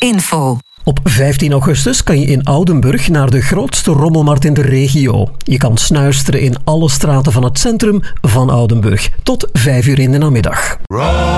info. Op 15 augustus kan je in Oudenburg naar de grootste rommelmarkt in de regio. Je kan snuisteren in alle straten van het centrum van Oudenburg tot 5 uur in de namiddag.